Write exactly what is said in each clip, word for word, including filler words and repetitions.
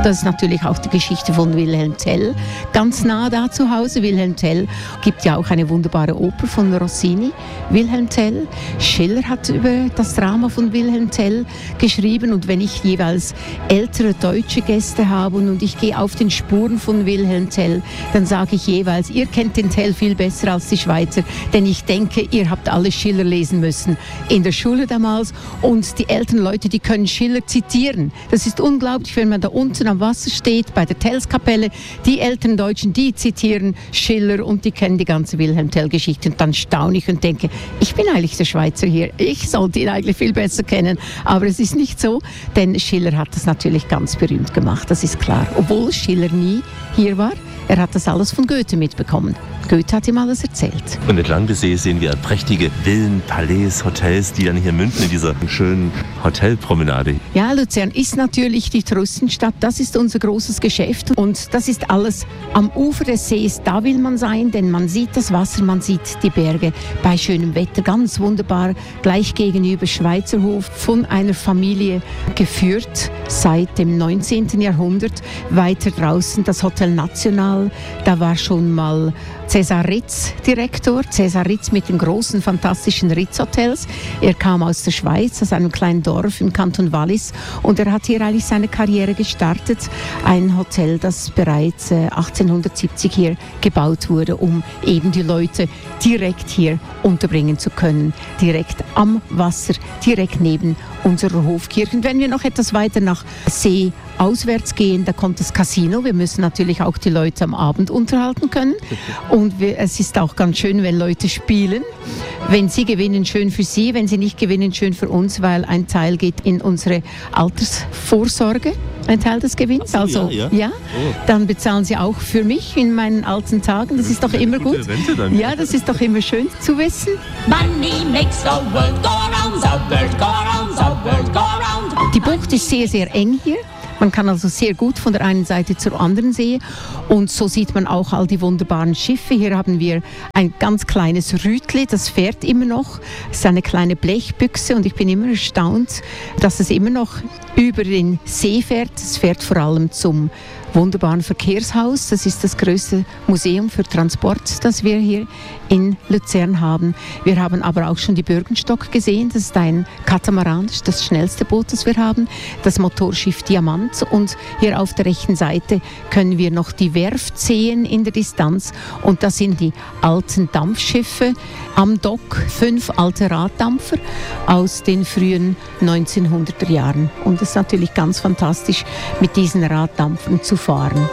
Das ist natürlich auch die Geschichte von Wilhelm Tell, ganz nah da zu Hause. Wilhelm Tell gibt ja auch eine wunderbare Oper von Rossini, Wilhelm Tell. Schiller hat über das Drama von Wilhelm Tell geschrieben, und wenn ich jeweils ältere deutsche Gäste habe und ich gehe auf den Spuren von Wilhelm Tell, dann sage ich jeweils, ihr kennt den Tell viel besser als die Schweizer, denn ich denke, ihr habt alle Schiller lesen müssen in der Schule damals, und die älteren Leute, die können Schiller zitieren. Das ist unglaublich, wenn man da unten am Wasser steht, bei der Tellskapelle, die älteren Deutschen, die zitieren Schiller und die kennen die ganze Wilhelm Tell-Geschichte, und dann staune ich und denke, ich bin eigentlich der Schweizer hier, ich sollte ihn eigentlich viel besser kennen, aber es ist nicht so, denn Schiller hat das natürlich ganz berühmt gemacht, das ist klar, obwohl Schiller nie hier war. Er hat das alles von Goethe mitbekommen. Goethe hat ihm alles erzählt. Und entlang des Sees sehen wir prächtige Villen, Palais, Hotels, die dann hier münden in dieser schönen Hotelpromenade. Ja, Luzern ist natürlich die Touristenstadt. Das ist unser großes Geschäft. Und das ist alles am Ufer des Sees. Da will man sein, denn man sieht das Wasser, man sieht die Berge. Bei schönem Wetter, ganz wunderbar. Gleich gegenüber Schweizerhof, von einer Familie geführt seit dem neunzehnten Jahrhundert. Weiter draußen das Hotel National. Da war schon mal Cäsar Ritz Direktor, Cäsar Ritz mit den großen, fantastischen Ritz-Hotels. Er kam aus der Schweiz, aus einem kleinen Dorf im Kanton Wallis, und er hat hier eigentlich seine Karriere gestartet. Ein Hotel, das bereits achtzehnhundertsiebzig hier gebaut wurde, um eben die Leute direkt hier unterbringen zu können. Direkt am Wasser, direkt neben unserer Hofkirche. Und wenn wir noch etwas weiter nach See auswärts gehen, da kommt das Casino. Wir müssen natürlich auch die Leute am Abend unterhalten können. Und wir, es ist auch ganz schön, wenn Leute spielen. Wenn sie gewinnen, schön für sie. Wenn sie nicht gewinnen, schön für uns, weil ein Teil geht in unsere Altersvorsorge. Ein Teil des Gewinns. So, also, ja, ja. ja Oh. Dann bezahlen sie auch für mich in meinen alten Tagen. Das ist doch immer gut. Rente dann. Ja, das ist doch immer schön zu wissen. Money makes the world go round, the world go round, the world go round. Die Bucht ist sehr, sehr eng hier. Man kann also sehr gut von der einen Seite zur anderen sehen, und so sieht man auch all die wunderbaren Schiffe. Hier haben wir ein ganz kleines Rütli, das fährt immer noch. Es ist eine kleine Blechbüchse, und ich bin immer erstaunt, dass es immer noch über den See fährt. Es fährt vor allem zum wunderbaren Verkehrshaus. Das ist das größte Museum für Transport, das wir hier in Luzern haben. Wir haben aber auch schon die Bürgenstock gesehen. Das ist ein Katamaran, das ist das schnellste Boot, das wir haben. Das Motorschiff Diamant. Und hier auf der rechten Seite können wir noch die Werft sehen in der Distanz. Und das sind die alten Dampfschiffe am Dock. Fünf alte Raddampfer aus den frühen neunzehnhunderter Jahren. Und es ist natürlich ganz fantastisch, mit diesen Raddampfern zu fahren.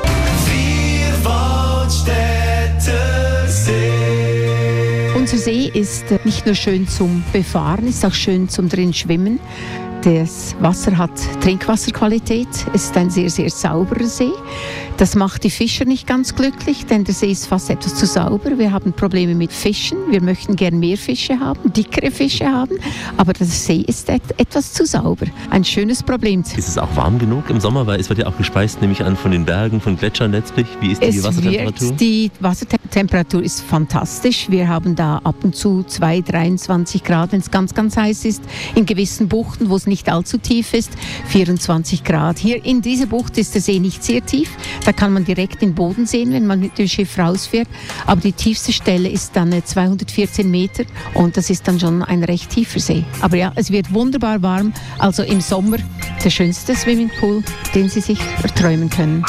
Unser See ist nicht nur schön zum Befahren, ist auch schön zum drin schwimmen. Das Wasser hat Trinkwasserqualität. Es ist ein sehr, sehr sauberer See. Das macht die Fischer nicht ganz glücklich, denn der See ist fast etwas zu sauber. Wir haben Probleme mit Fischen. Wir möchten gern mehr Fische haben, dickere Fische haben. Aber der See ist et- etwas zu sauber. Ein schönes Problem. Ist es auch warm genug im Sommer? Weil es wird ja auch gespeist, nehme ich an, von den Bergen, von Gletschern letztlich. Wie ist die Es Wassertemperatur? Wird, die Wassertemperatur ist fantastisch. Wir haben da ab und zu zwei, dreiundzwanzig Grad, wenn es ganz, ganz heiß ist. In gewissen Buchten, wo es nicht allzu tief ist, vierundzwanzig Grad. Hier in dieser Bucht ist der See nicht sehr tief. Da kann man direkt den Boden sehen, wenn man mit dem Schiff rausfährt. Aber die tiefste Stelle ist dann zweihundertvierzehn Meter, und das ist dann schon ein recht tiefer See. Aber ja, es wird wunderbar warm. Also im Sommer der schönste Swimmingpool, den Sie sich erträumen können.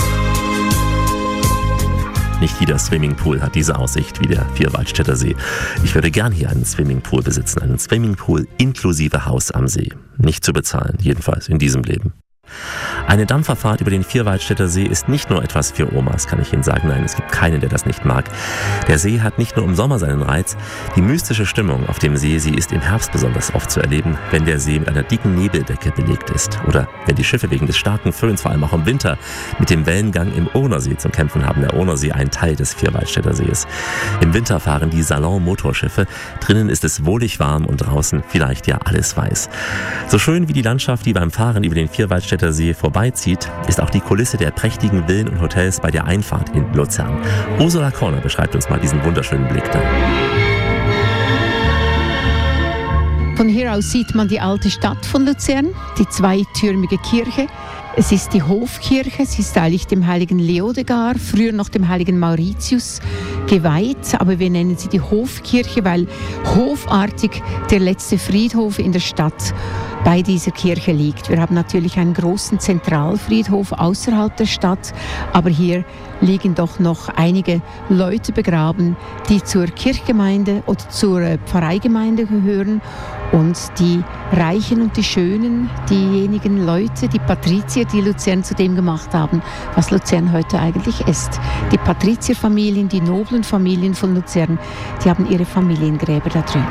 Nicht jeder Swimmingpool hat diese Aussicht wie der Vierwaldstätter See. Ich würde gern hier einen Swimmingpool besitzen, einen Swimmingpool inklusive Haus am See. Nicht zu bezahlen, jedenfalls in diesem Leben. Eine Dampferfahrt über den Vierwaldstätter See ist nicht nur etwas für Omas, kann ich Ihnen sagen. Nein, es gibt keinen, der das nicht mag. Der See hat nicht nur im Sommer seinen Reiz. Die mystische Stimmung auf dem See, sie ist im Herbst besonders oft zu erleben, wenn der See mit einer dicken Nebeldecke belegt ist. Oder wenn die Schiffe wegen des starken Föhns, vor allem auch im Winter, mit dem Wellengang im Ohnersee zu kämpfen haben. Der Ohnersee ein Teil des Vierwaldstätter Sees. Im Winter fahren die Salon-Motorschiffe. Drinnen ist es wohlig warm und draußen vielleicht ja alles weiß. So schön wie die Landschaft, die beim Fahren über den Vierwaldstätter See vorbeizieht, ist auch die Kulisse der prächtigen Villen und Hotels bei der Einfahrt in Luzern. Ursula Korner beschreibt uns mal diesen wunderschönen Blick da. Von hier aus sieht man die alte Stadt von Luzern, die zweitürmige Kirche. Es ist die Hofkirche, sie ist eigentlich dem heiligen Leodegar, früher noch dem heiligen Mauritius geweiht, aber wir nennen sie die Hofkirche, weil hofartig der letzte Friedhof in der Stadt bei dieser Kirche liegt. Wir haben natürlich einen großen Zentralfriedhof außerhalb der Stadt, aber hier liegen doch noch einige Leute begraben, die zur Kirchgemeinde oder zur Pfarreigemeinde gehören. Und die Reichen und die Schönen, diejenigen Leute, die Patrizier, die Luzern zu dem gemacht haben, was Luzern heute eigentlich ist. Die Patrizierfamilien, die noblen Familien von Luzern, die haben ihre Familiengräber da drüben.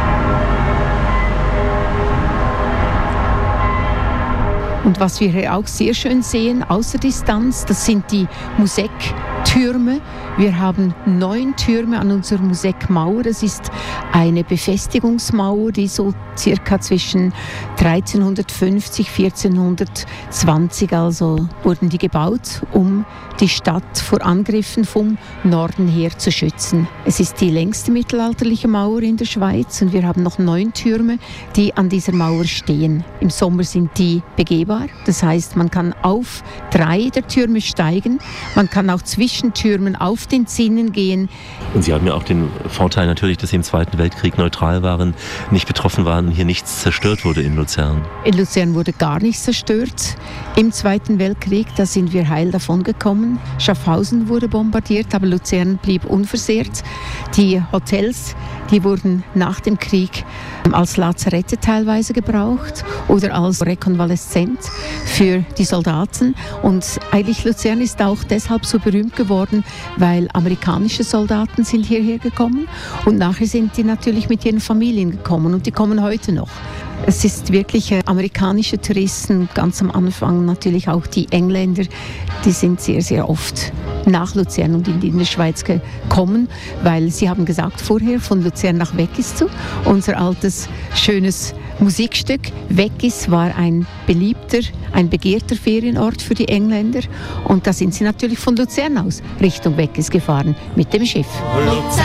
Und was wir hier auch sehr schön sehen, außer Distanz, das sind die Musektürme. Wir haben neun Türme an unserer Musekmauer. Das ist eine Befestigungsmauer, die so circa zwischen dreizehnhundertfünfzig, vierzehnhundertzwanzig also wurden die gebaut, um die Stadt vor Angriffen vom Norden her zu schützen. Es ist die längste mittelalterliche Mauer in der Schweiz und wir haben noch neun Türme, die an dieser Mauer stehen. Im Sommer sind die begehbar, das heißt, man kann auf drei der Türme steigen, man kann auch zwischen Türmen auf den Zinnen gehen. Und Sie haben ja auch den Vorteil natürlich, dass Sie im Zweiten Weltkrieg neutral waren, nicht betroffen waren, hier nichts zerstört wurde in Luzern. In Luzern wurde gar nichts zerstört. Im Zweiten Weltkrieg, da sind wir heil davon gekommen. Schaffhausen wurde bombardiert, aber Luzern blieb unversehrt. Die Hotels, die wurden nach dem Krieg als Lazarette teilweise gebraucht oder als Rekonvaleszent für die Soldaten. Und eigentlich Luzern ist auch deshalb so berühmt geworden, weil amerikanische Soldaten sind hierher gekommen und nachher sind die natürlich mit ihren Familien gekommen und die kommen heute noch. Es ist wirklich äh, amerikanische Touristen, ganz am Anfang natürlich auch die Engländer, die sind sehr, sehr oft nach Luzern und in die, in die Schweiz gekommen, weil sie haben gesagt vorher, von Luzern nach Weggis zu, unser altes, schönes Musikstück. Weggis war ein beliebter, ein begehrter Ferienort für die Engländer und da sind sie natürlich von Luzern aus Richtung Weggis gefahren mit dem Schiff.